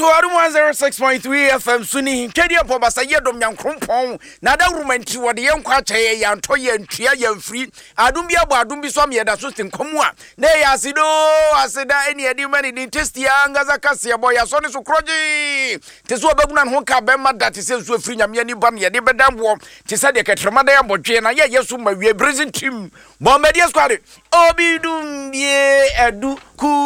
to 106.3 FM Suni Kedia Pobasa Yedom Yang Krumpong Nada Rumanti wa the young Quache Yan Toya and Tria Yan Free Adumbia Badumbi Swami and Asustin Komua Ne Asido Asida any Adimani in Testia Angazakasia boy Asoni Sukroji Teswa Babunan Honka Bema that is so free Yamiani Bamia de Bedam War Tisade Katramada Bojena Yasuma we present team Bombardier Squad Obidum ye Edu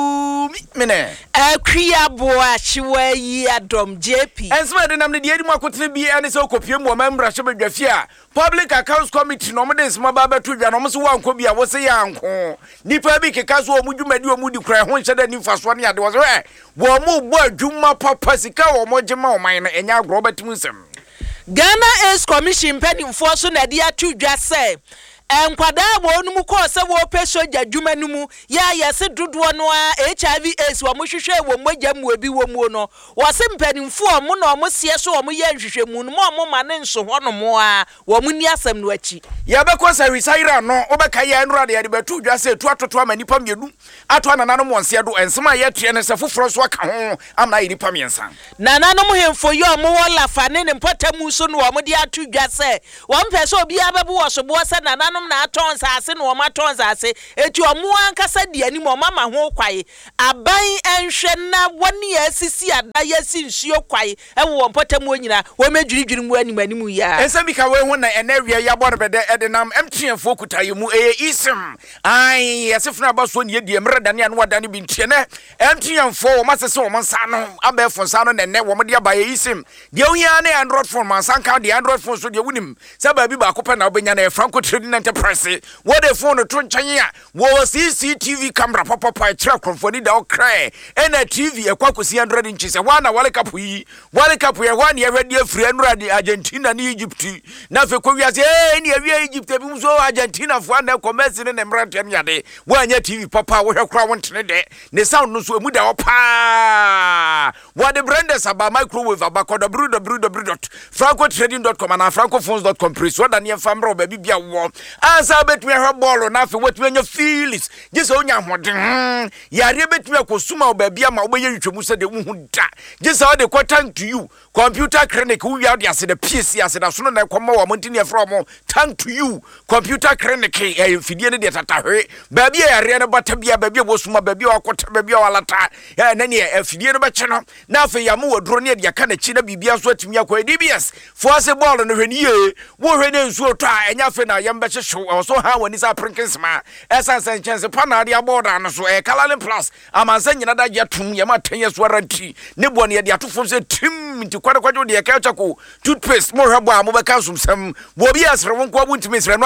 Kumine Kriya boa chiwe yi adom JP. And so the name the Edima could be any so copium or member Shabafia. Public Accounts Committee nominates Mababa to Janomus one could be a was a young Nipa Biki Kazu Mudu Medu Mudu Cry, one said the first 1 year was rare. Wamu boy Juma Papasika or Mojama Mine and now Robert Musum. Ghana is commission pending for so Nadia to just say. Enkwada wonu mu ko se wo peso jadwuma nu mu ya yese dodo no a HIV AIDS wo mo hwehwe wo mogya mu obi wo mu no wo se mpanimfo o mo no mo sie so o mo ye hwehwe mu no mo ma ne nso ho no mo a wo mu ni asem no achi ya be ko se resaira no obeka ya nura de de betu dwa se tu atoto amanipa mienu ato anana mo nse do ensema ye tue ne se foforo so aka ho amna yi nipa miensa nana no mo hemfo yo mo wo lafa ne potamu so no mo de atu dwa se wo mpese obi abebu wo so bo se nana na atons ase no ma tons ase eti omo ankasa de ani mo mama ho kwae aban enhwe na woni asisi ada yasi nsuo kwae ewo mpotamu onyina wo medwiridwiri mu animu ya ensambi ka we ho na enawia ya bor bede edenam emtiefo kutaye mu isim ai yasefuna baso ne die mreda ne anu wadane bi ntie ne emtiefo wo masese wo mansa no abefo nsa no ne wo de abaye isim de ohia ne Android phone mansa ka de Android phone so de wunim sababi ba ko pe na obenya na Franco Trading Enterprise what the phone to nchanya wo CCTV camera papa track for the dog cry and a TV ekwakosi 100 inches wana wale kapu ye wan ye ready free and Argentina ni Egypt na fe ko wiase ni awia Egypt bi so Argentina fo na commerce ne mrante yade wanya TV papa wo hwekra wontene de ne sound no so emu da opa what the branders about microwave about www.francotrading.com and francophones.com press what na famro ba bibia wo ansa betumi ha ball na fe wetumi nya feelings gese onya hoden yare betumi akosuma obabi ama obeye ntwemu se de hu da gese o de thank to you computer clinic we are there the PC as da so na ekoma wa montini from thank to you computer clinic fidie ne de tatahwe babi yare ne bata bia babi bosuma babi akota babi walata na ne fidie ne beche no na fe yamu wodro ne de aka na chi na bibia so atumi akwa DBS force ball no hwani ye wo hwani nsuo to a enya fe na yamba che show so ha wani sa prinkisma essence chance panade aboda no so kalale plus amansa nyina da jetum ye matanye so ranti ne bo ne de atofo se tim nti kwadekwadwo de ka chako toothpaste mo hwebo a mo beka sumsam bo bi asre won ko buntimi sre no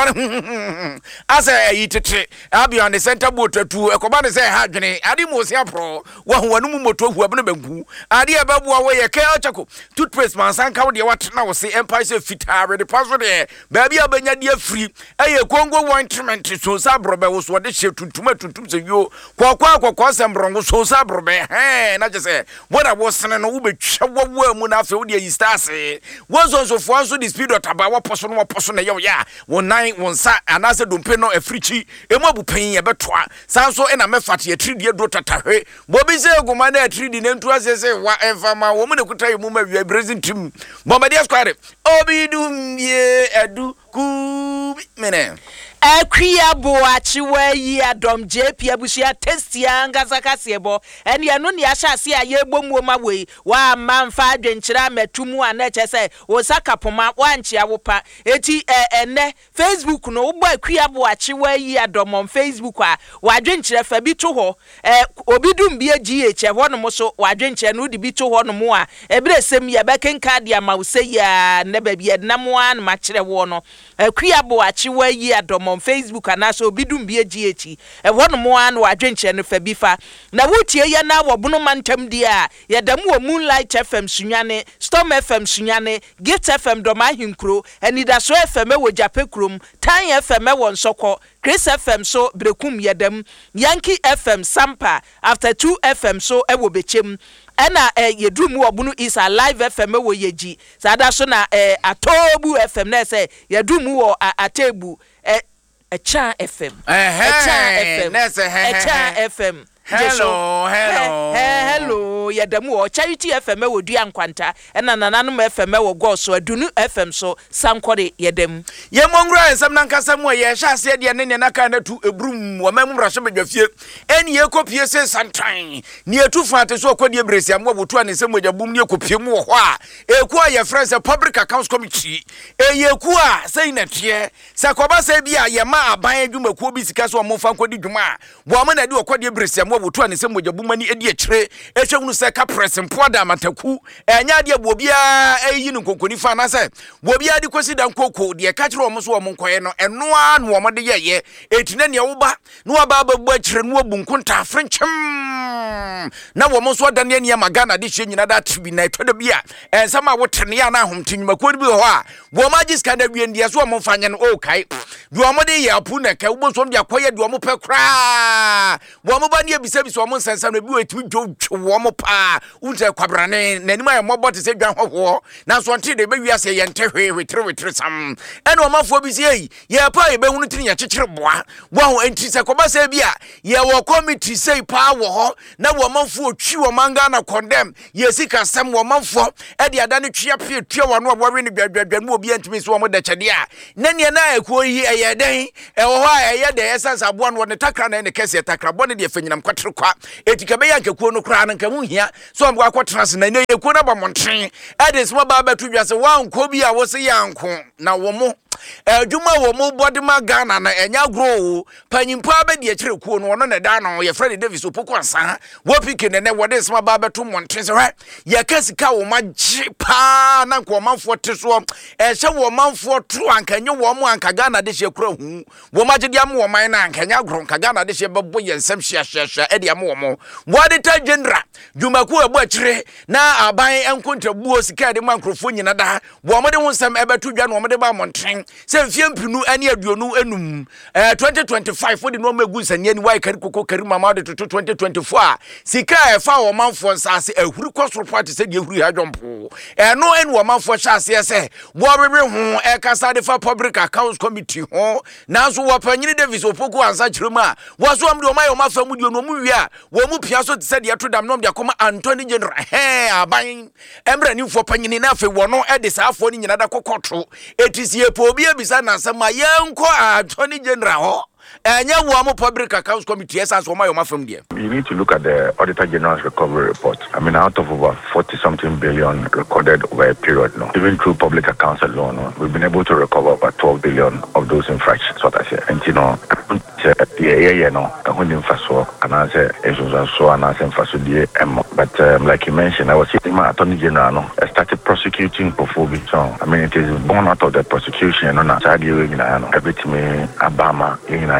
asa yitete abi on the center boat tu ekoba ne se ha dwene ade mo se apro wo ho wanu mu moto hu abne banku ade ababu a wo ye ka chako toothpaste mansan ka wo de watna wo se empire se fitare de paso de ba bi abanya de free eye Congo ointment so sabrobe wo so de she tuntum se yo kwakwa sembrongo so sabrobe na je se boda wo sene no wo betwa wo mu na afi wo de yistase wo so fo so the speed otaba wo poso no na ye ya wo nan wo nsa anase dompe no africhi emu abupan ye betoa sanso e na mefate ye tridie do tatahwe bo bi se guma na tridi ne ntu asese wa enfama wo mu ne kuta mu ma wi Brazil team Bombardier Squad obidum ye edu ku mene Kriya boa chiwe yi adom JP abusia testia ngazaka sebo ene anu ne ahase a yebom wo ma we wa manfa adwenkyira matumu anache se wo saka poma wanchia wo pa eti ene Facebook no wo boa Kriya boa chiwe yi adom on Facebook a wadwenkyira fa bi to ho obidum bi GH ho no mo so wadwenkyira no di bi to ho no mo a ebresem ye bekenka dia ma wo se ya ne ba bi ednamo an ma kire wo no Kriya boa chiwe yi adom on Facebook anaso bidum bie GH wono mo an wadwenche no fa bifa na wotie ye na wobono mantam dia ye dam wo Moonlight FM sunwane Storm FM sunwane Gift FM do ma hinkro Anidaso FM wo Japekrom Tan FM wo Nsoko Chris FM so brekum ye dam Yankee FM Sampa After 2 FM so e wo bechem ena yedrum wobunu is a live FM wo yeji sada so na atobu FM na se yedrum wo atebu Echa FM. Echa FM. Echa FM. Hello. Hello. yɛdamu o Charity FM wo dua nkwanta ɛna nananom FM wo go so Adunu FM so sankore yɛdamu ye mongra ensam nankasa mu ye hya ase de ne naka na tu ebrum wo mamum rahye badwafie eni ye kopie se santan ne etufu ate so okwadie bresi am wobotu ane se mojabum ne kopie mu wo ho a eku a ye friends Public Accounts Committee eyeku a sei na tie se koba se bia ye ma aban adwumakuo bi sika so mo fa nkodi dwuma a bo ma na de okwadie bresi am wobotu ane se mojabum ani edi akire ehwehunu se ka press mpoda mataku enya de bobia eyi no konkoni fa na se bobia de kosi dan koko de ka kire omo so omo nkoye no enoa no omo de ye etina ne woba no aba babu akire no obunkunta frenchim na womo so dan ne magana de hye nyina da tibi na etode bia ensama wotene ya na ahomtinyumakuo bi ho a bo magiska na wie ndie so omo fanye no okay do omo de ye apu na ka wo so de akoye de omo pe kra bo omo ba ne ebisa bi so omo nsansa no bi wetimi dwo omo pa unse kwabrane nanim aye mobot se dwan hoho na so nte de be wiase ye nte hwetre sam ene omafo bi se yi ye pa ye be hunu tini ye kyekere boa bo ho enti se koba se bia ye wo committee sei pa wo ho na wo omafo otwi wo manga na condemn ye sika sam wo omafo e de ada ne twia pie twa wo no obo ne dwadwadwan mu obi antimi so wo de kyede a na ne na ekuo yi eye den e wo ho a eye de essence abo no ne takra na ne kese takra bo ne de fanyinam kwatere kwa etikabe yankekuo no kra na nkamu hia so mbo akwatrans na ne ekuo na ba montren e de smo ba batu dwase wanko bi a wo se yanko na wo mo adwuma wo mo bodima Ghana na enya grow panyimpa ba de akire kuo no no ne da no ye Fred Davis opoko ansa wo pike ne wo de sma ba beto monten se hwe ye kasika wo magye pa na nko manfo te so hye wo manfo tro ankanyo wo mo anka Ghana de hye kura hu wo magye de am wo man na ankanya gro anka Ghana de hye bebo ye nsam hye e de am wo mo wo de ta general dwumaku abo akire na aban enkonta buo sika de mankrofo nyina da wo mo de ho nsam e beto dwa no mo de ba monten se mfiempinu ani aduonu enum 2025 for the no megu sanye ni wai kari koko kari mama de 2024 a sika e fa wo manfo nsase ahuri kosoro party se de ahuri hadwompo eno en wo manfo hyase se wo bebe ho e kasa de fa Public Accounts Committee ho na so wo panyini Davis opoko ansa kirema wo so amde o mayo mafa mu de no mu wi a wo mu pia so se de atodam no de akoma Anthony General aban emra ni fo panyini na afi wo no e de saafo ni nyina da kokoto etisie po obi ebisa na asema yenko Anthony General ho Public Accounts Committee You need to look at the Auditor General's recovery report. I mean, out of over 40-something billion recorded over a period now, even through public accounts alone, we've been able to recover over 12 billion of those infractions. What I say, and you know, but like you mentioned, I was sitting my Attorney General. I started prosecuting Pofobi. So I mean, it is born out of the prosecution. Everything Obama.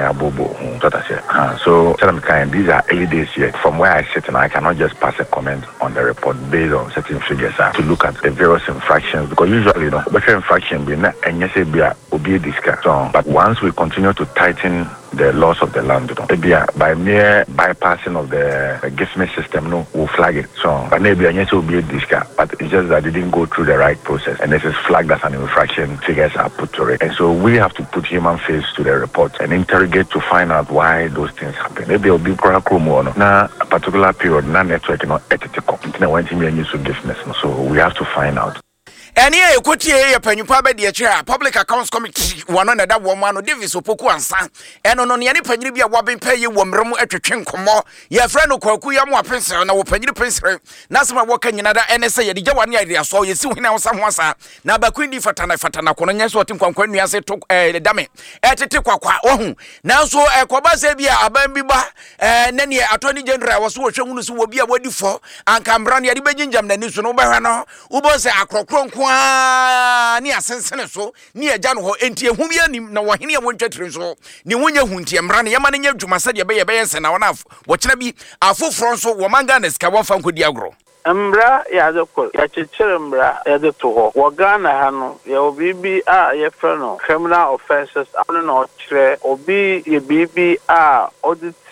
So these are early days yet. From where I sit, and I cannot just pass a comment on the report based on certain figures. I have to look at the various infractions because usually, better infraction be not and yes, be discussed. But once we continue to tighten the laws of the land, by mere bypassing of the gift system, we'll flag it. So, but maybe yes, will be a discount. But it's just that they didn't go through the right process, and this is flagged as an infraction. Figures are put to it, and so we have to put human face to the report and interrogate to find out why those things happen. Maybe it'll be now a particular period, network, ethical. So we have to find out. Eni ekotie ye panyimpa be de akira Public Accounts Committee wono na da wo ma no Davis opoku ansa eno no ne ne panyiri bia wo ben pa ye wo mrem atwetwe nkomo ye fra no kwaku ya mo apensere na wo panyiri pensere na sema wo kanyina da ene se ye de gyawa ne ade aso ye si hina wo sa ho asa na bakwindi fatana kono nya so otim kwankwan nua se to dame etete kwakwa ohu na so ekoba se bia aban bi ba ne ne Attorney General wo so wo hwehunu so wo bia wadi fo ankamra ne de beginjam na ni so no behwa no wo bo se akrokro ni asensene so ni agya no ho enti ehum ya nim na wo hene ya wontwatire so ni wonya huntie mra ne yama ne nya dwuma sade be ye nse na wona wo kina bi afoforo so wo manga na sika wo fa nkodi agro Mbra ya zekol ya chichire mbra ya de to ho wo Ghana ha no ya obibi a ye frɛ no criminal offenses ano na ochire obi ye bibi a audit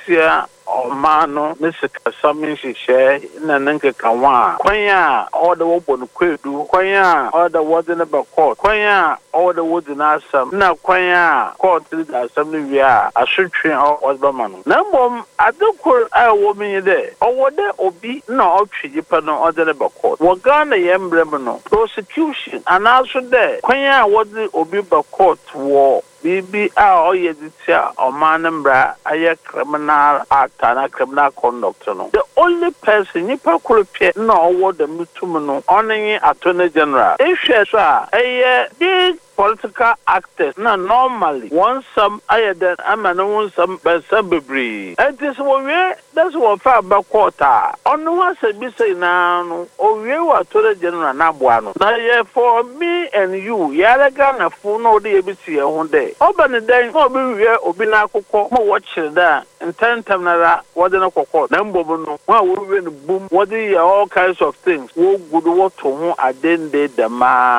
Etia or Mano, Mr. Summon, she share in an Kawa, Quaya, all the open quick do, Quaya, all the words in about court, Quaya, all the woods in Assam, now Quaya, court to the assembly, we are a shooting or Osborne. Number, I don't call a woman there, or what there will be no Japan or the about court. Wagana Yembremano, prosecution, and also there, Quaya, what the Obiba court war. BB are Yeditia or Manambra, a criminal act and a criminal conduct. The only person you could appear no what the Mutumano honoring Attorney General. If you are a big political actors, now normally one some higher than I'm an some Bassabri. And this one, that's what far back quarter. On one said, be say now, or you are Attorney General Nabuano. Now, yeah, for me and you, Yalagan, a phone or the ABC one day. Open the day, no be here, Obinako, more watch that, and 10 times what in a court. Number one, we win boom, what are all kinds of things. Who good what to whom I didn't did the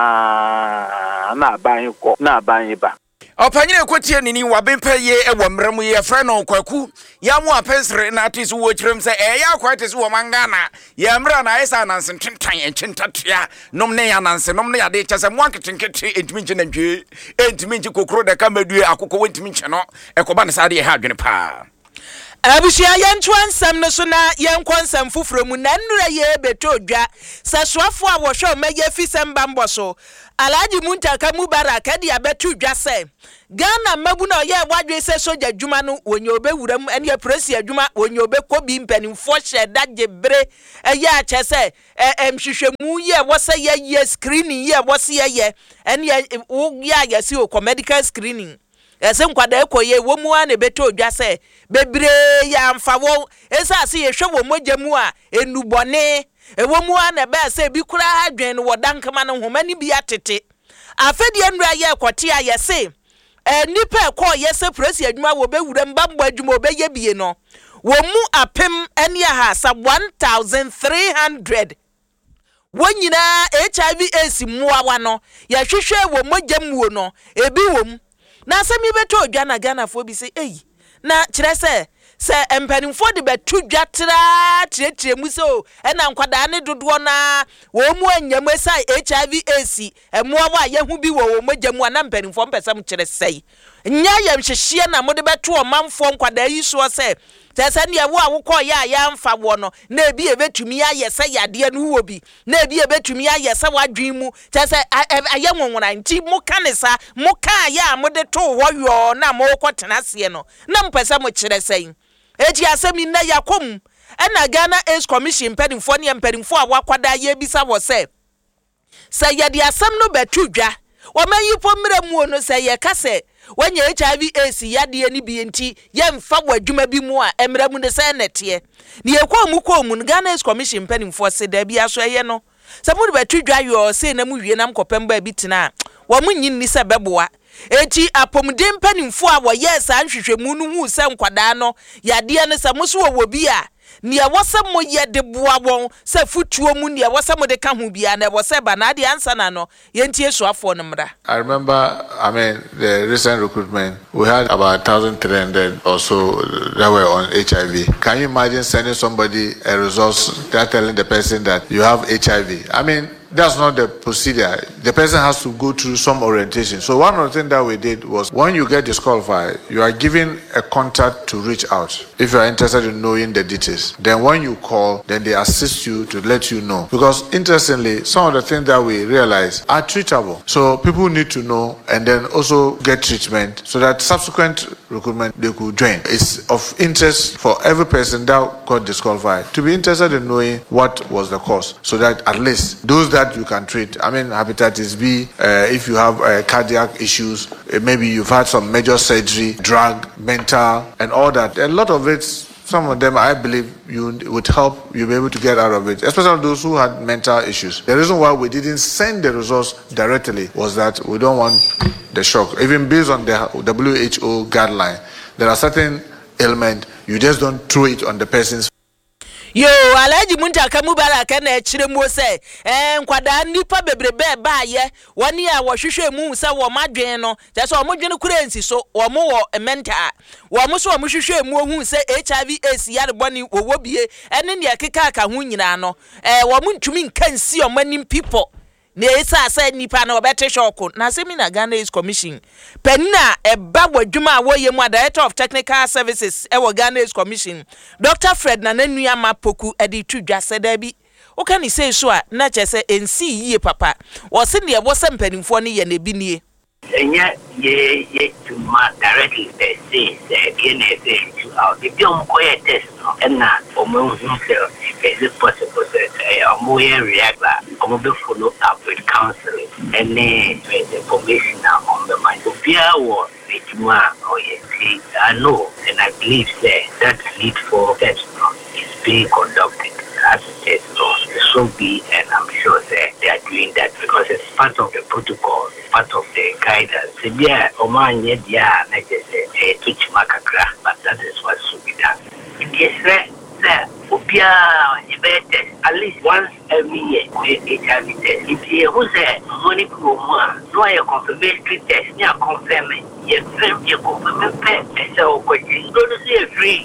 man, not buying back. Opanya kwatie nini wabempa ye ewamramu ye freno kwaku ya mu apensre na atisu wo kirem se ya kwatese wo mangana ya mra na isa nansen tintan entintatia nomne ya nansen nomne ya de chase mo anketenkete entiminche na dwe entiminche kokro de kamadue akoko wentiminche no ekoba ne sade ye ha adwene pa Abusia yentwansam no so na yenkwansam fufromu na nnura ye betodwa saswafo a wo hwe meye fisemba mboso Alaji Muntaka Mubarak dia betodwa se Ghana mabu na ye wadwe se soja dwuma no wonyobe wuram ene presi adwuma wonyobe kobi mpanimfo hye daje bre eye ache se mhwehwemu ye wose ye screening ye wose ye ene wo ya yesi o medical screening ese nkwada ekoye wo mu a na betodwa se bebre ya amfawo esase ye hwe wo mogyamu a enubone ewo mu a na be se bi kura hadwen wo dankama no homani bi atete afedi enra ye kwoti a ye se nipa ekọ ye se presi adwuma wo be wura mbambo adwuma obeye bie no wo mu apem ene ha sa 1300 wonyina HIV AIDS muawa no ye hwehwe wo mogyamu no ebi wom na asemi beto odwa na Ghana fo bi se na kire se empanimfo de betu dwatra tire mu so na nkwada ne dodo na wo mu anyam sai HIV AC emoa ye hu bi wo mogyamu na empanimfo mpesam kire sei nya yam hyehyie na mo de beto o manfo nkwada yi so se tese ne wo awukọ ya mfa wo no na ebi ebetumi ayese yade no wo bi na ebi ebetumi ayese wadwen mu tese aye nwonwona nti mo kanesa mo ka ya mo de to ho yo na mo kwotena se no na mpese mo kire sei eti asemi na yakom na Ghana AIDS Commission pedinfo ne pedinfo a wakwada ye bisa wo se yade asem no betudwa wo manyi pomre mu no se ye kase wanya HIV AIDS yade ni bi enti ye mfa wadwuma bi mu a emra mu de se nete ne yekọ mu Ghana AIDS Commission pedinfo se da bi aso ye no se mu betudwa yo se na mu wie nam kopem ba bi tena wo mu nyin ni se beboa eti apomden panimfo a wo yesa nhwehwemu no hu se nkwada no yade ne se muso wo bi a ne wose mo ye de boa won se futuo mu ne wose mo de ka hu bia na wose ba na de ansa na no yentie suafo no mra. I remember, the recent recruitment, we had about 1,300 or so that were on HIV. Can you imagine sending somebody a resource that telling the person that you have HIV? That's not the procedure. The person has to go through some orientation. So one of the things that we did was when you get disqualified, you are given a contact to reach out if you are interested in knowing the details. Then when you call, then they assist you to let you know. Because interestingly, some of the things that we realize are treatable. So people need to know and then also get treatment so that subsequent recruitment they could join. It's of interest for every person that got disqualified to be interested in knowing what was the cause so that at least those that you can treat. Hepatitis B, if you have cardiac issues, maybe you've had some major surgery, drug, mental, and all that. A lot of it, some of them, I believe, you would help you be able to get out of it, especially those who had mental issues. The reason why we didn't send the resource directly was that we don't want the shock. Even based on the WHO guideline, there are certain ailments, you just don't throw it on the person's. Yo, Alaji Muntaka Mubarak and Chiremo say, and Quada Nipa Bebre ba ye, 1 year was Shushe Moon, so or Madriano, that's all Mojano currency, so or more a mentor. Wamuso Mushushe Moon say HIV is Yad Bonnie or Wobie, and then Yakaka Hunyanano, Wamun to mean can see on many people. Nesa said Nipa no better shoko. Nasemina Ghana's commission. Penna a bawa Juma William, director of technical services, our Ghana's commission. Dr. Fred Nanenuya Mapoku Eddie Tuja said Debbie. O can he say so? Not just say and see ye papa. Or send there was some penny for me and a bini. And yet, ye to my directly say, DNA to out. If you don't quiet test, and not for most himself, is it possible that a more react, or will follow up with counseling and information on the mind of fear or I know and I believe that lead for steps is being conducted as it is so be, and I'm sure that they are doing that because it's part of the protocol, it's part of the guidance. Yeah, Oman yet teach Makakra, but that is what should be done. Yes, sir. At least once every year, HIV test. If you who say money no a confirmatory test, you confirm it. You confirm it. So, don't see a free.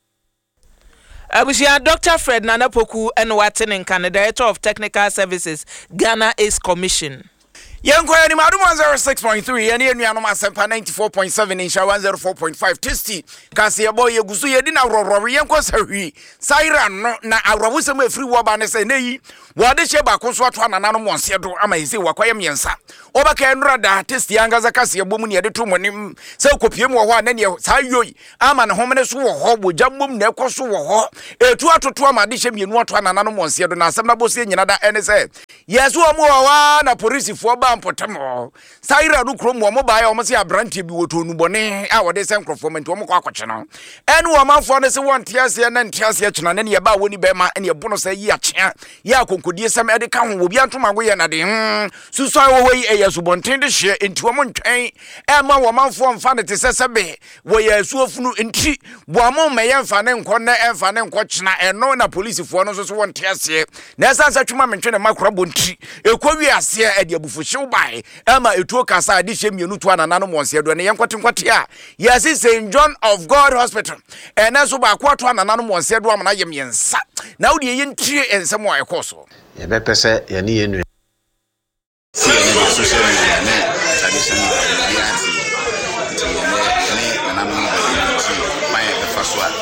Abusia Dr. Fred Nanapoku and Watson in Canada, Director of Technical Services, Ghana Ace Commission. Young Quay Madam 106.3 and Yanoma Sempa 94.7 in 104.5 Testy. Cassia boy, Gusu Yedina Rory Yanko Sari, Siren, na Arawusam free wabanes and nei, Wadesheba Koswatwan and Anamon Sedo Amazi Wakwayam Yansa. Obakan Rada, Testy Angazakasia Bumuni, the two monim, Selcopium or one and your Sayoy, Aman Homenes Woho, Jambum Nekosu Woho, a 2 to 2 Madisham, you want one and Anamon Sedo, Nasamabos in another NSA. Yes, one more, a police for Potamo. Saira do chrome mobile almost a brandy to Nubone, our day same performance to Mokwachano. And woman for the 1 years and then Tias and any about Winnie Bema and your bonus a year. Yakon could some edicam will be unto my way and adding Susa away a subontained share into a montagne. And my woman form fanity says a bay, where you so flew in tree. Wamo may and fan corner and fan and quachna and no police for no 1 years here. Nessa such a moment in a macrobun tree. A query here at your buffet. By Emma Utoka side this shame you know to an anonymous here, and Yankwatia. Yes, it's St. John of God Hospital, and as about quarter an anonymous said, woman, I am Yensa. Now the yin tree and somewhere coso. You better say, you need social media, traditional, the first one.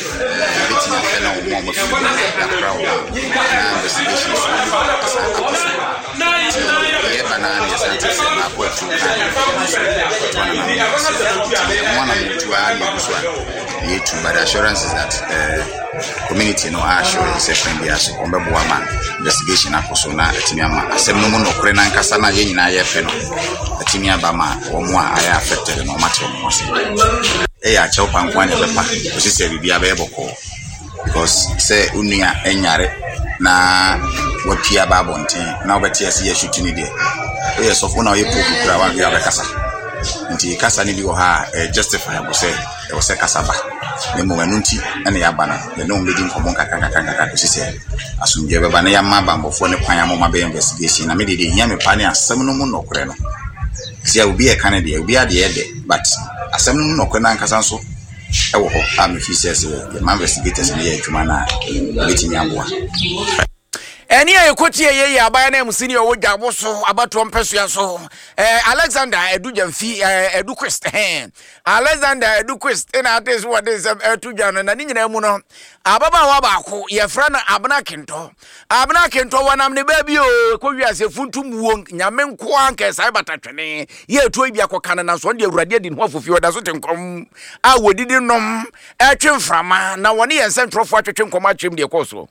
But the assurance is that community no assure is a friendly as a investigation aposona Timiama. Assemble no Krenan Casana Yen I FN, Timia Bama, or more I affected no matter what. A chop and one of the pack, which is a Biabebo because say Unia Enyare na what Pia Babonti, now but yes, yes, shooting it. Yes, of one of you put Casa. Nti kasa ni biwo ha justifiable say e wo se kasa ba nemo wanunti ene ya bana de no medi nkomo kaka to sise asumje beba na ya maba mbofo ne kwan amoma be investigation na me de hia me pa ne asem no mu nokore no sia obi e Canada obi ade ye de but asem no nokore na nkasa nso e wo ho am fi say the investigators ne ya adwuma na betimi aboa. Any Kotia ye abayana senior wojabo so abato mpesua so Alexander Edujamfi Eduquest Alexander Eduquest na this what is Etujan na nyina mu no ababa wa baako ye fra na Abna Kento wanam ne baby o ko wiase funtum wo nyame nko anka sai batatwene ye to bia kokana na so de awurade di no afofio da so tenkom a wodidi nom etwemframa na woni ye sentrofo atwetwe nkom atwem de koso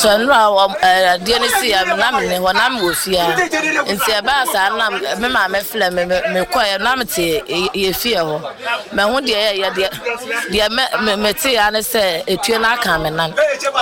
Dionisi amnamne honam wofia nti eba sa nam me ma me fle me koye nam te ye fie ho me ho de ye de me te ya ne se etue na aka me nan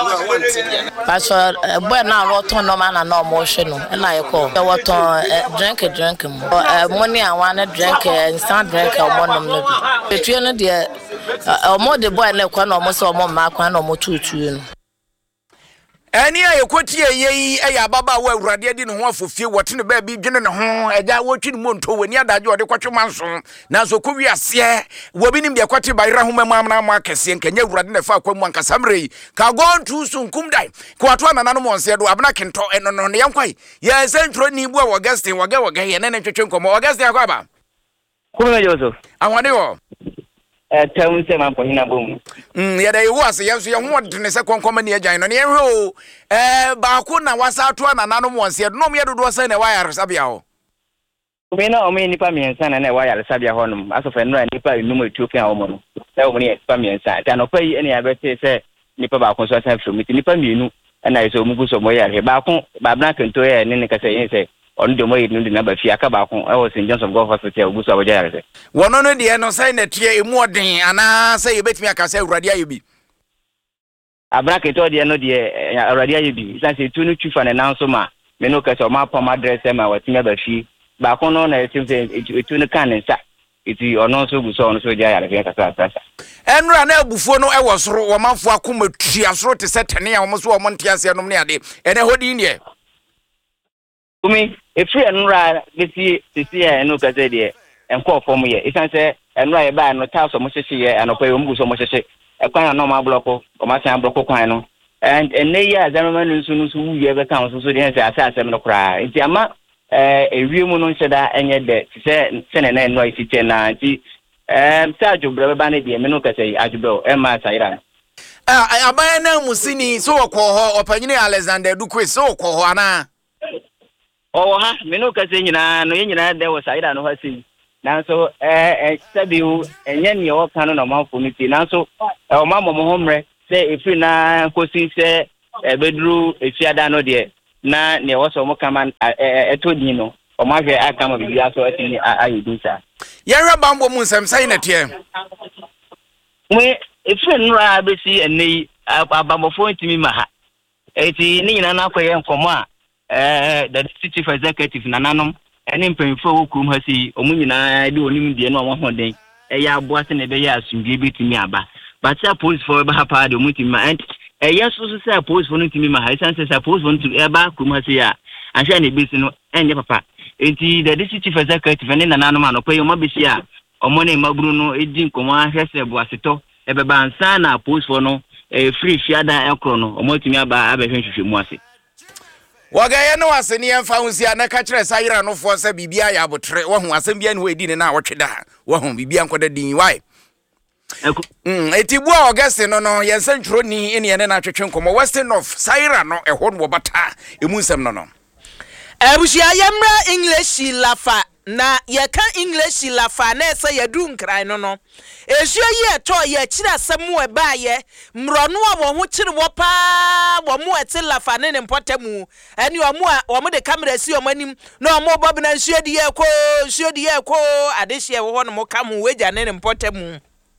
pastor boy na roton no ma na no mo hwe no na ye ko e woton drink mo money an one drink instant drink o mo nom no bi etue no de o mo de boy na kwa no mo se o mo ma kwa no mo tutu no. Eni a yekoti eyi eya baba wa awurade di ne ho afofie wote ne ba bi dwene ne ho eja wotwi ne monto wani adaje ode kwatwe manso na so ko wiase wo bi nim de kwate bayra ho mamamna ma akese nkanya awurade ne fa akwamu ankasamre ka gontu sunkum dai ko ato anana mo nse do abna kento eno no ne yankwai ye sentro ni bu a Augustine waga ye ne twetwe nkomo Augustine akwaba kuma Joseph awade wo tawu se man pohina bom ya da yewu ase yenso ye ho de ne se konkoma ne agyan no ne ehwe o ba ko na wasa ato anana no mo nse do no mo ye dodo se ne wa yare sabia ho kumena o me nipa miensa na wa yare sabia ho no asofa no nipa enum Ethiopia o mo no na o mo ne nipa miensa ta no pai ene abete se nipa ba ko so sa from nipa mienu na yeso mu gu so mo yare ba ko ba bna kento ye ne ka se yin se on de mo yi ndu na ba fi aka ba ko e wo St. John's of God Hospital gu so aboja yare se wono no de no sai na tie emu odin ana sai yebetimi aka sai urade ayebi abna kento de no de urade ayebi san se tu no twifa na nanso ma me no ka so ma pom address ma watimi ba fi ba ko no na etim se etu no kan nsa iti ono so gu so ono so ja yare fe ka sa enra na abufuo no e wo soro wo manfo akoma tua soro te setene ya wo so wo monte ase nom ne ade ene hodi ne umi efri enra desi eno ka se de enko fom ye isan se enra ye ba no ta so mo hyehe ye anopa yo mbu so mo hyehe ekwan no ma bloko o ma san bloko kwan no and ene ya azaroma nsu wu ye be kan so de se asem no kra nti ama ewiemu no nhyeda enye de se ne na eno ifite na nti sa ajubro ba na de me no ka se ajubro e ma saira aban na musini so wokọ ho opanyini Alexander Dukwe so wokọ ho ana ha me no ka se nyina no nyina de wo saira no ha si nanso sabiu enye ne o kan no manfo mi ti nanso o ma mo homre se efi na kosi se bedru efiada no de na ne wo so mo kama etodi no o ma hwe aka ma bibia so atini ayedisa yehwe bambo mu nsem sai na tie we efi nra besi enei abamofo ntimi ma ha eti ni nyina na akoye nkomo a the chief executive nananom ene mpemfo wokum ha si omu nyina de onim die no wo hoden ya aboase na be ya asumdie betimi aba but say police for ba ha pa de omu timi ma and yes so say police for ntimi ma ha isan say police for ntimi eba kum ha si ya ahia na ebesi no enye papa enti the chief executive ene nananom anopa yo mabesi a omo na maburu no edi nkomo ahia se boaseto ebeba ansa na police for no free fiada ekro no omo timi aba abehwe mu ase wagaye no aseni emfa hunsia na ka kire sayira no fo se bibia ya botre wo hu asem bia ne ho edi ne na wotweda wo hu bibia nkoda din why etibu Augustine no yense ntro ni ene ene na twetwe nkomo Western of sayira no eho no bata emu nsem no Ebushia yemra English lafa na yeka English lafa na ese yadu nkran no esuo ye to ye kira asemu e ba ye mrono a wo ho kire wo pa wo mo ete lafa ne mpotamu eni wo mo de camera si o manim na o mo bob na nsuo de ye ko adehye wo ho no mo kam weja ne mpotamu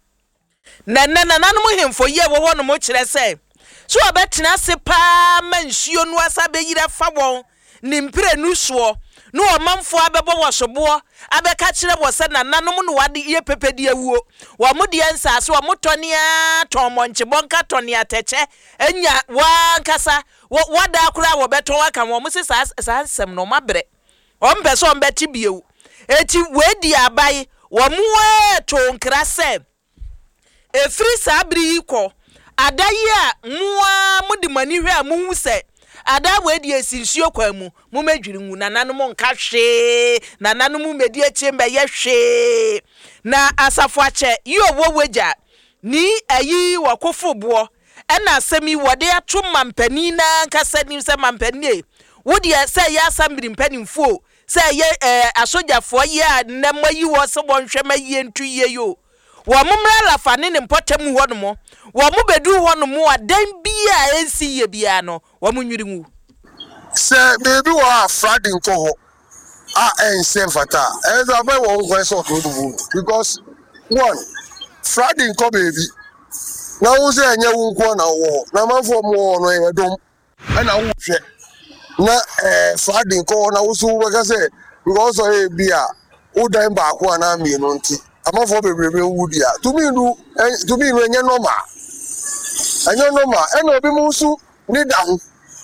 na mo hemfo ye wo ho no mo kire se so obetena se pa mansuo no asa be yira fa won nimpire nuso no omanfo abebo wosobo abeka kire wo se nananom no wade ye pepedi awuo wo mode ensase wo motonia tomonche bonka tonia teche enya wankasa wada akura wo beton aka wo mo se sasem no mabre ombe so ombeti biewu eti wedi abai wo muwe to nkra se efri sabri ko adayi a muwa mudi mani hwe a muhu se ada wedi esinsuo kwamu mu medwiri ngu nananom nka hwe nananom medi echembe ye hwe na asafo ache yi owo weja ni ayi wakofo bo ena asemi wode ato mampani na nkasa ni se mampani wodi se ya asambiri mpanimfo se ye asojafo ye namayi wo se bonhwe mayi ntu ye yo wo mumra lafa ne mpotamu ho no mo wo mu bedu ho no mo adan bia ensi ye bia no wo munwiri ngu se baby wa Friday nko ho ense fata eza be wo nko so to do because one Friday nko baby na wo se enye wo nko na wo na manfo mo no ye dom na wo hwe na Friday nko na wo so wo ka se because o bia wo dan ba ko na mi no nti amafo bebrebe wudi a to me enye normal eno obi mu su ni da ho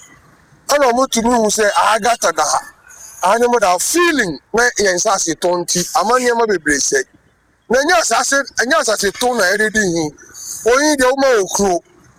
ana mo tumi hu say agata da ha anya mo da feeling na yen sase tonti amanye ma bebre say na nya sase ton na eredi hi oyin de o ma okro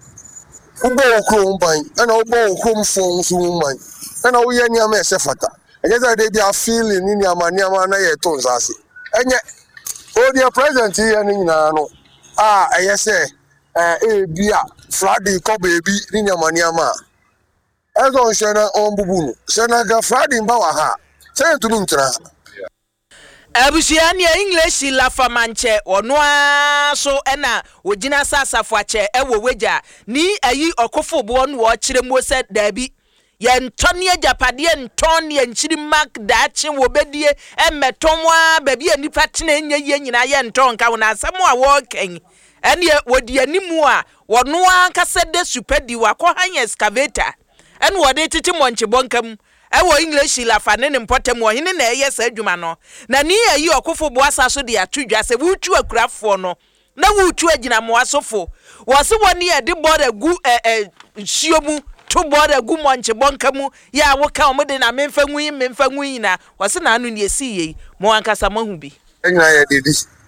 mban ana o bo okro mfo nso mban ana o ye nya ma esefata ejeza de dia feeling ni ama na ye ton sase enye o dia present here ni na no eye say bia Friday ko baby ni ama ezo nshena ombubu sena ga Friday mbawa ha say to ntra Abusiani English la famanche ono so ena ogina sasafo ache ewo weja ni ayi okofo bo no wo kire mo se dabi ye ntone ajapade ntone nchiri mark dache wo bedie emetomwa baby anipa tena enye nyina ye nton ka wona asamo a wo ken ene wodi animu a wono ankasa de supedi wakọ han excavator ene wode titi monche bonkam ewo English la fa ne mpotem wo hene na eye sa adwuma no na ni ayi okofo bo asaso de atudwa se wutu akurafo no na wutu agina mo asofo wo se woni e de board agu hiomu to board agu monche bonkamu ya wo ka o de na memfa nwi na wo se na anu ne esi yi mo ankasa mahu bi enya ye dedi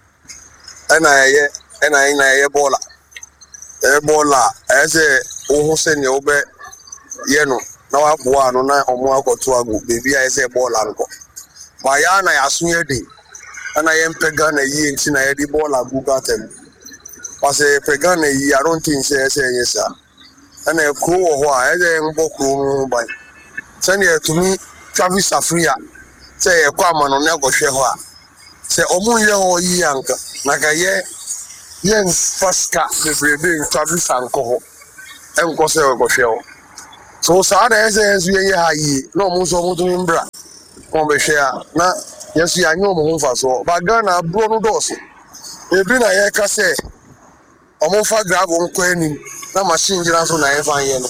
ena ye bola eze ohu se ne obe ye no na wa boa no na omo akoto agu baby a eze bola nko ma ya na ya sunye de ana ye mpega na yi enti na ye di bola agu gatem pase pega na yi I don't think say yes ana e kro wo ho a eze ngbo kro no ban se ne tumi Travis Africa se e kwa mano na gohwe ho a se omo ye ho yi anka na ka ye yen faska bebrebe Travis anko ho enko se gohwe ho so sa na eze ye ha yi no mo so mo tumi mbra ko be hwe a na yesu ya nyo mo ho fa so ba Ghana bro no doso ebi na ye ka se omo fa grab nko ani na machine jira so na ye fa ye no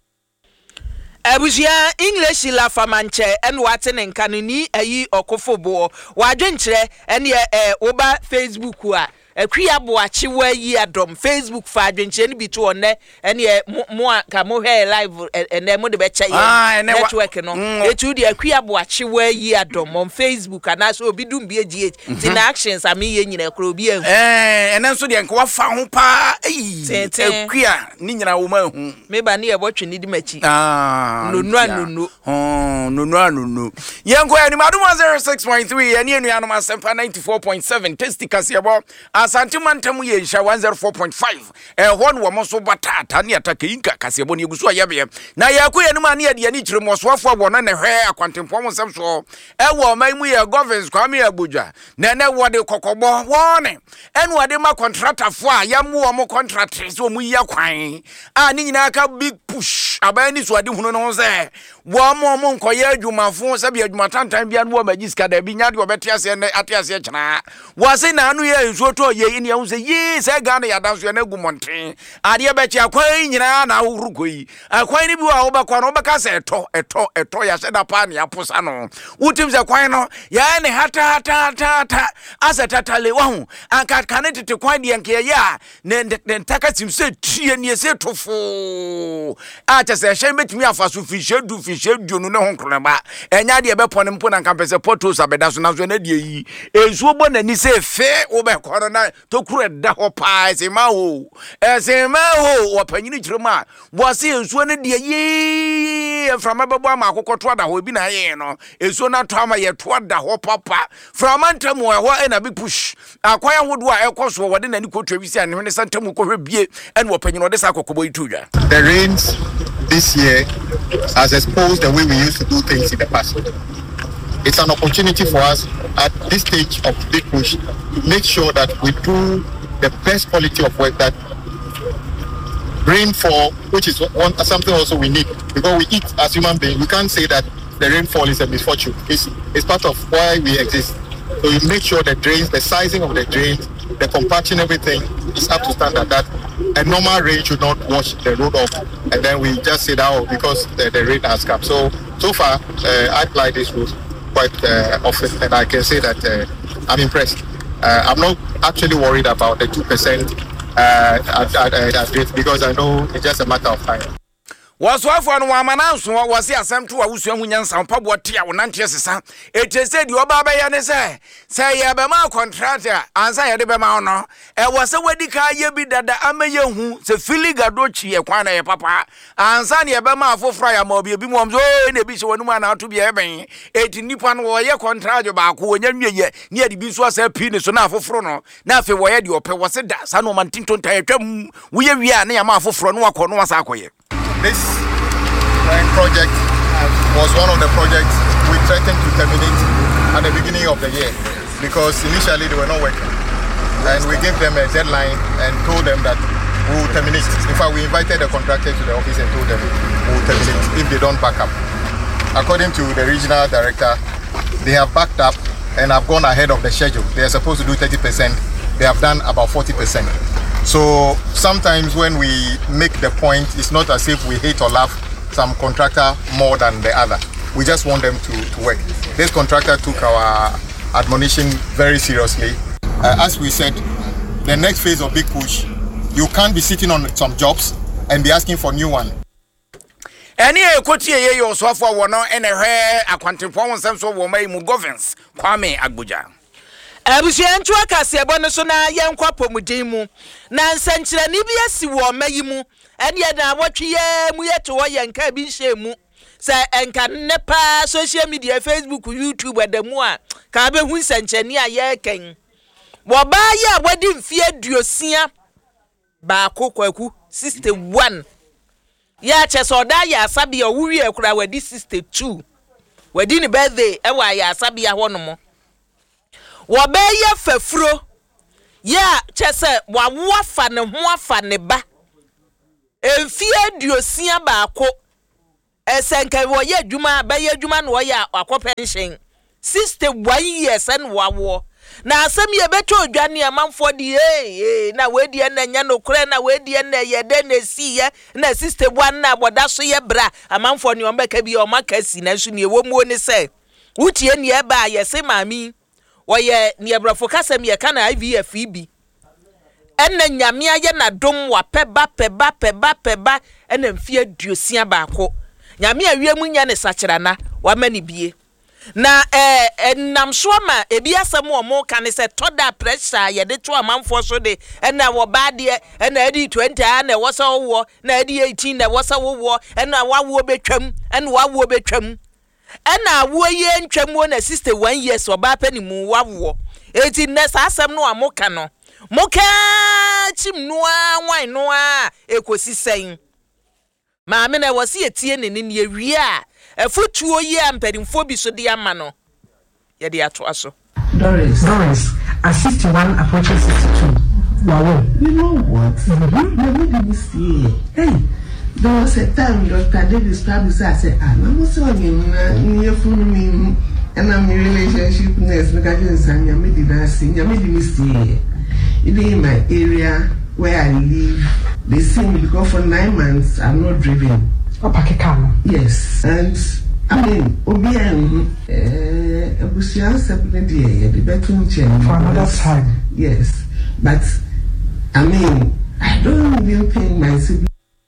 Abusia English la famanche en watene nkanu ni ayi okofo bo wadwenkyere ene oba Facebook a akua bo achiwa yi adom Facebook fa adwenkyere ni bitu onne ene mo ka mo he live ene mo de be che network no etu de akua bo achiwa yi adom on Facebook ana so obi dum bi agi tina actions ami ye nyina kro bi ehu ene nso de nka wa fa ho pa akua ni nyina wo ma hu me ba ne e bo twene di machi no. Yango ya ni madum 06.3 ya ni enuanom asempa 94.7 testi kasebo asante mantamu ye nsha 104.5 hon wo mo so batata ne ataka yinka kasebo ne egusu ayabe na yakọ ya ni ma ne ya ni kire mo so afọ bo na ne hwe akwantempo mo sem so wo man mu ye governance kwame abuja na ne wo de kokobo wone enu ade ma contractor fo a ya mu wo mo contract so mu ya kwan ni nyina aka big push abani so ade hunu no se wo mo nkoye adwumafo sabi adwumatantan bia no magiska da bi nya de obete ase ne ate ase kyena wo se na anu ye nso to ye ni ehun se ye se Ghana ya danso na gumonten ade be kya kwan nyina na awurukoyi akwan ni bi wa wo bakwa no obeka se eto ya se da pa ne aposa no utim se kwan no ya ne hata asetatale wo anka kane tete kwan de nke ya ne ntaka sim se tie ne se tofo acha se hye metumi afaso fishe du no ne honkron ba enya de be pone mpo na nka pese portos abeda so na so na de yi ensuo bo na ni se fe wo be koro na tokuru da ho pa se ma ho wapanyini kirema bo se ensuo ne de yi frama bebo ama akokoto da ho bi na ye no ensuo na to ama ye to da ho papa frama ntamu ho na bi push akwaya hodo a ekoso wo de na ni kotwa bi se ne santamu ko hwebie ene wapanyini ode sa kokobo itudwa. The rains this year has exposed the way we used to do things in the past. It's an opportunity for us at this stage of big push to make sure that we do the best quality of work, that rainfall, which is something also we need, because we eat as human beings. We can't say that the rainfall is a misfortune. It's part of why we exist. So you make sure the drains, the sizing of the drains, the compacting, everything is up to standard, that a normal rain should not wash the road off, and then we just say that because the rain has come. So far, I apply this rule quite often, and I can say that I'm impressed. I'm not actually worried about the 2% because I know it's just a matter of time. was off on one man was the assembly to a Wusuan Sampa Botia or Nantes. It is said your Baba Yanese say Yabama contractor answer Yabama no. It was a wedding car yebi that the Amayo who the Filigadochi a quana papa and Sani Yabama for Fryer Mobi Bimom in the beach one man out to be having 18 Nippon warrior contractor back who near the beach was a penis on for Frono. Now for where you pay was a Sano Mantinton Tayam we are near Mafo Frono Konoasakoye. This project was one of the projects we threatened to terminate at the beginning of the year because initially they were not working. And we gave them a deadline and told them that we will terminate. In fact, we invited the contractor to the office and told them we will terminate if they don't back up. According to the regional director, they have backed up and have gone ahead of the schedule. They are supposed to do 30%. They have done about 40%. So sometimes when we make the point, it's not as if we hate or love some contractor more than the other. We just want them to work. This contractor took our admonition very seriously. As we said, the next phase of Big Push, you can't be sitting on some jobs and be asking for new one. Any equity you so for one and a hair a quantum so woman governance Kwame Agbuja. Abusiantu akase ebono so na yenkwa pomuden mu na nsankyira ni bia si wo mayimu ene na wotwe mu yeto wo yenka bi hye mu se enka nepa social media Facebook YouTube adamu a ka be hu nsankyani a yeken wo ba ya wadi mfie aduosia ba kokwaku 61 ya chesoda ya asabia wuwi ekura wadi 62 wadi ni birthday ewa ya asabia hono Wabeye fefro ya chese wawafa ne ho afa ne ba emfie aduosia baako esenke woye adwuma beye adwuma no woya akopenshen 61 years and wawo na asem ye beto odwane amanfo de na wedi na nya no kure na wedi na yede na siye na 61 na boda so ye bra amanfo ne ombeka bi o makasi na nso ne ewomuo ne se utie ne e ba yese mami Oye ni ebrafo kasem ye kana IVF bi enne nyame aye na dom wa peba enne mfie aduosia baako nyame awiemu nya ne sakyerana wa mani bie na namso ma ebi asem o mo kan se toda pressure ye de to amanfo so de enne wo ba de enne edi 20 na wo so wo na edi 18 na wo so wo enne wawo betwam enne wawo betwam ena wo ye ntwamu na 61 years oba pani mu wawo eti nesa asem no amoka no moka chimnu anwan no a ekosi sen ma me na wose etie ne ne ewie a efutuo ye ampadimfo bi so de ama no ye de ato aso Doris at 61 approaching 62 wow you know what you didn't see hey. There was a time Dr. Davis probably said, I'm also near from me, and I'm in relationship nurse because I'm your medicine, your medicine. In my area where I live, they see me because for 9 months I'm not driven. Yes, and I mean, Obian, Busian separated the bedroom chair for another time. Yes, but I mean, I don't even think my siblings.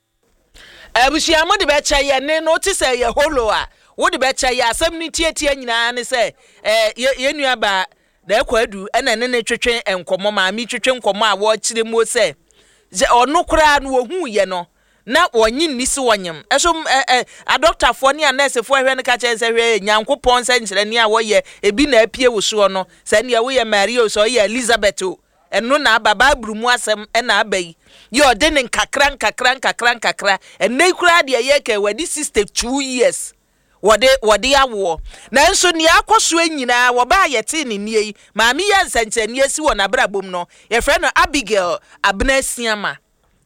Abusia mo de becha ye ne notice ye holo a wo de becha ye asem ni tietie nyina ne se ye nua ba da ekwadu ena ne twetwe enkomo ma mi twetwe nkomo a wo kire mo se ono kura no ohu ye no na wonyi nisi wonyem eso a doctor fo ne a nurse fo hwe ne ka chen se hwe nyankopon se nkyere ne a wo ye ebi na apie wo so no se ne wo ye Maria so ye Elizabeth o eno na baba brumu asem ena abai yo de ne kakran enne kura de ye ke wadi 62 years wode awo na nso ni akoso anyina wo ba yete ne nie maami ya nsanchani asi wo na brabom no ye frɛ no Abigail Abnesiama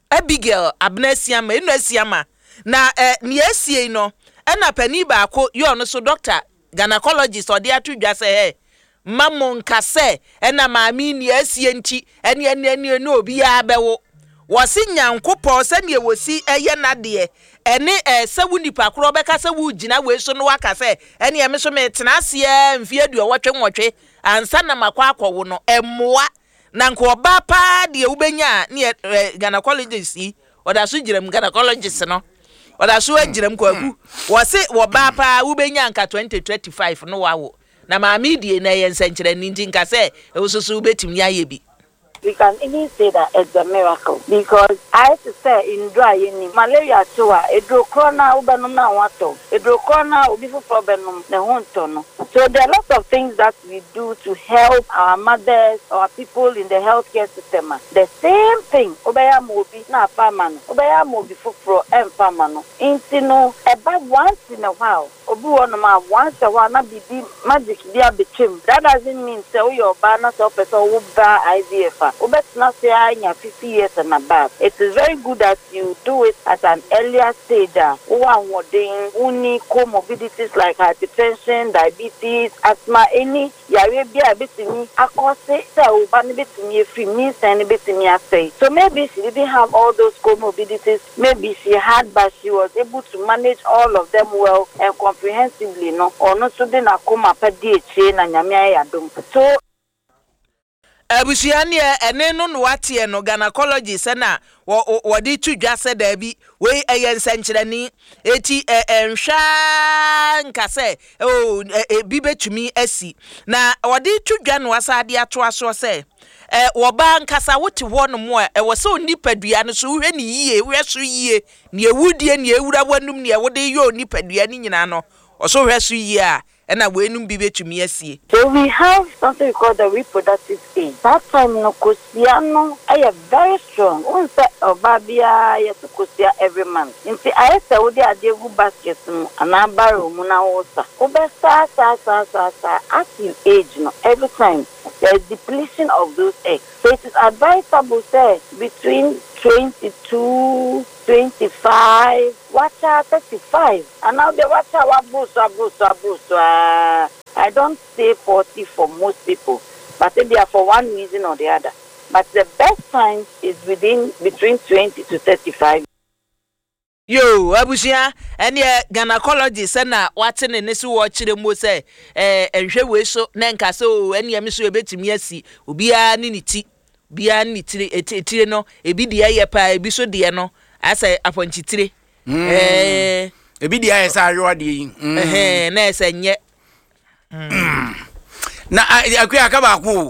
enu asiama na ni asie no ena pani ba ko yo no so doctor gynecologist ode atudwa se he mamon kase ena maami ni asie nti ene no obi ya bewo wasi nyankopɔ se ne wosi eye nade ene sewu nipa kro beka sewu gina we so no waka se ene eme so me tena ase mfie nwotwe ansa na makwa akɔwo no emmoa na nko ba pa de ubenya ne gynecologist yi oda so girem gynecologist no oda so agyirem kwaku wo se wo ba pa wo benya nka 2025 no wawo na ma media na yen senkyere ninti nka se e wo so betim ya ye bi. We can even say that it's a miracle because I have to say in dry malaria too, a corona ubanum na wato, a corona ubifu problem the hontono. So there are lots of things that we do to help our mothers or people in the healthcare system. The same thing, obaya mobi na famano, obaya mobi for famano. Intino about once in a while. Obu onoma once a while na bibi magic dia between. That doesn't mean say your banner so person will buy IVF. Not say 50 years and above. It is very good that you do it at an earlier stage. Uni comorbidities like hypertension, diabetes, asthma, any yarabia bitini, akose, so banibitini, free means and bitini say. So maybe she didn't have all those comorbidities. Maybe she had, but she was able to manage all of them well and comprehensively, no, or not so then a coma per DHA and Yamia Yadum. So Abusiani ene no watie no gynecology se na wo di tudwa se da bi we eyen senkyerani eti enhwa nka se bi betumi asi na wo di tudwa no asade ato aso se wo ba nkasa wote ho no mo wo se onipadua no so hwe ni yie hwe so yie ne ewudie ne ewura wanum ne wode yo onipadua ni nyina no so hwe so yie a. So we have something we call the reproductive age. That time no kosiano I very strong. On say obabia yes kosia every month. Inti I say we dey adegu basket no anabaro mu na wosa. Obesa sa as you age no every time there is depletion of those eggs. So it is advisable say between 22, 25, watch out 35. And now the watch out abuse. I don't say 40 for most people, but they are for one reason or the other. But the best time is between 20 to 35. Yo, abusia, and ye gynecology say na wate ne nesi wo kire mo say enhwe we so na nka so ene ye so ebetimi asi obia ni niti bia ni tire no ebi de ye pa ebi so de no asa aponchitire ebi de aye sa ayo de yi na esa nye na akwa ka ba ku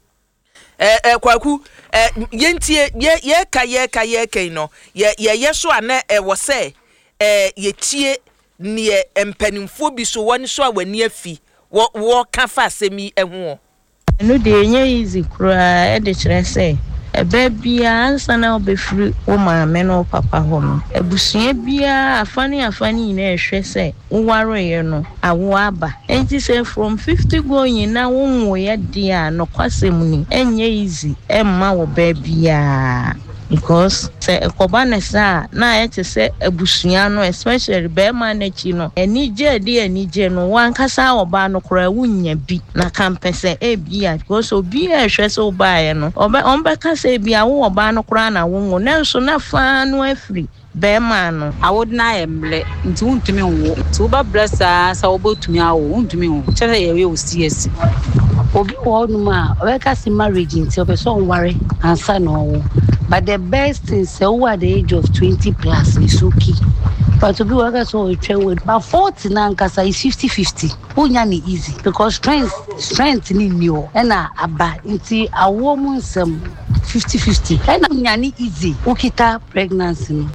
kwaku yentie ye ka no ye so ana wo se ye tie ne empanimfo bi so woni so awani afi wo ka fa semi eho no de nye easy kura e de kire say ebe bia ansa na obefiri wo maame no papa ho no ebusua bia afani na ehwe say woware ye no awo aba enti say from 50 going na wo ye dia no kwasem ni enye easy emma wo ba bia because say ekobanesa na ye say ebusua no especially be man na chi no enije no wankasa oba no kora wunya bi na kampese e bia because obi ehwe so ba ye no ombe ka say bia wo oba no kora na wo na so na fa no afri be man no awodna emle nti wuntumi wo to ba blessa sa obotumi awo wuntumi wo chere ye we CS obi wo no ma we ka si marriage nti obeso worry ansa no. But the best is over the age of 20 plus is okay. But to be working so with but 40 now is 50-50. Unyani easy because strength ni new. And aba inti a woman some 50-50. And unyani easy. Ukita pregnancy.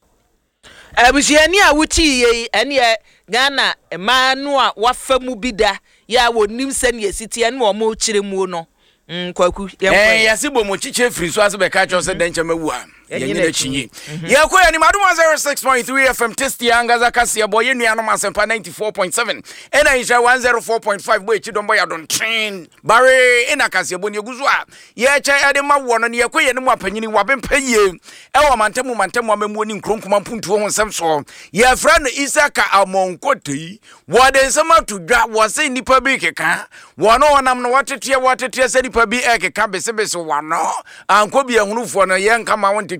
Abusiani a wuti ye ene Ghana emanu a wafamu bida ya wonim se ne siti ene wo mo kire mu no. Kwaku yasibo mo chiche free so as be ka cho se denche mawu a yenye chinyi yakoya ni madum 06.3 FM test yangaza kasi ya boye nuanom asempa 94.7 ena isha 104.5 boy chidombo ya don train bare ena kasi boni eguzu a ye cha ade mawo no ne yakoya ni mu apanyini wabempeye ewo mantemu amemu ni nkronkuma mpuntu ho nsem so ye fra no Isaka Amonkotei wode nsema tudwa wose nipa bi keka wono wonam no watetie se nipa bi ekeka besebese wano anko bi ehunufo no ye nka ma wonte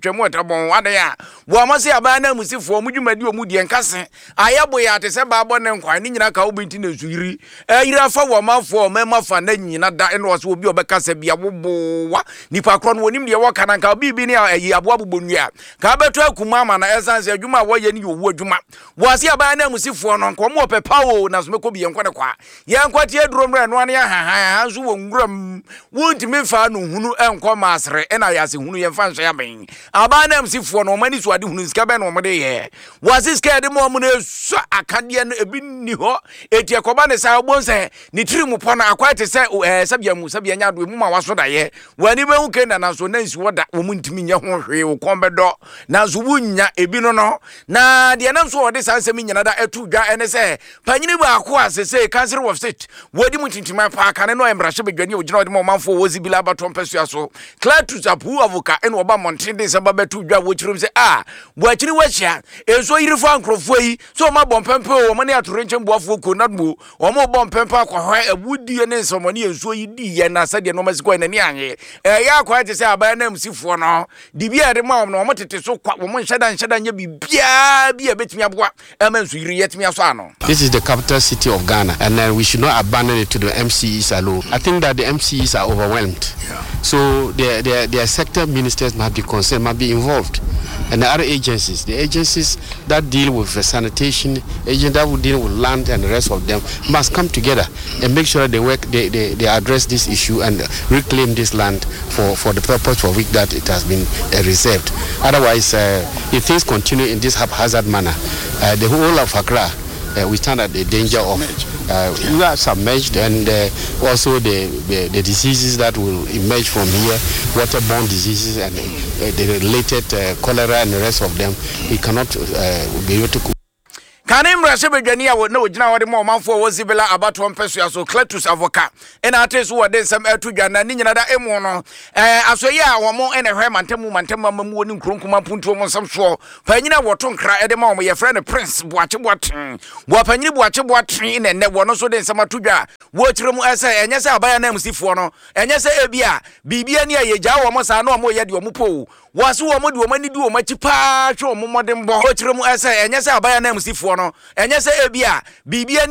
twetwemu etabon wade ya wo ma se aba na musifo mu dwumadi o mu die nkase ayabo ya te se ba bo ne nkwan ni nyina ka wo binti na suiri yira fa wo mafo mema fa na nyina da eno wo se obi obekasa bia wobowa nipa kro no wonim de wo kana ka bibi ne ayi abo abobonua ka beto akuma ama na esanse adwuma wo ye ni owu adwuma wo se aba na musifo no nko mo pepa wo na so meko bi yenkwa ne kwa yenkwa tie duro mra no ane ha so wo nguram wontimi fa no hunu enko masre ena yase hunu yemfa nso ya ben aba na musifo no mani so ade hunu sika be no mo de ye wo se sika de mo na so akade no ebi ni ho eti ekoba ne sa obonse ni tiri mu pona akwate se sabia nya do mu ma waso da ye wani be hu kenda na so nansi woda wo mu ntimi nya ho hwe wo kombedo na so wunya ebi no na de na so wode sansem nyina da etu dwa ene se panyini ba ako asese council of state wodi mu tintima pa kane no embrahye bedwane ogina wode mo manfo wozi bila baton pesua so Cletus apu avoka ene oba montende se ba betu dwa wo chirim se bo achiri wachia enso yirifo ankrofo yi so ma bompempe wo mo ne atorenchen boafo ko nadmo wo mo bompempe akwa abudi ne nsomoni enso yi di ye na sade no masiko na ni anye ya akwa te se aba na msifo no di bia de ma no mo tete so kwa wo mo nheda nya bibia bia betimi aboa emanso yiri yetimi aso ano. This is the capital city of Ghana, and we should not abandon it to the MCEs alone. I think that the MCEs are overwhelmed. So their sector ministers must be concerned, must be involved. And the other agencies, the agencies that deal with sanitation, agents that will deal with land and the rest of them must come together and make sure they address this issue and reclaim this land for the purpose for which that it has been reserved. Otherwise, if things continue in this haphazard manner, the whole of Accra, we stand at the danger of we are submerged, and also the diseases that will emerge from here, waterborne diseases and the related cholera and the rest of them, we cannot be able to. Kanem rashe bedwani a no gina wode mo manfo wozibela abato mpesua so Cletus avoka ena ateso wode nsem atudwa na ni nyina da emu no asoye a wo mo ene hwe mantam amamu woni nkronkoma punto mo nsem so panyina woto nkra ede ma mo ye frɛ no Prince Boache Boaten bo panyini Boache Boaten ne wo no so de nsem atudwa wo kyerem ese enye se abaya na msifo no enye se ebia bibia ni ayegya wo mo sa na mo ye de wo mo po wasu wo mo de wo mani du wo machi pa hwe wo mo modembo wo kyerem ese enye se abaya na msifo no enye se ebia bibia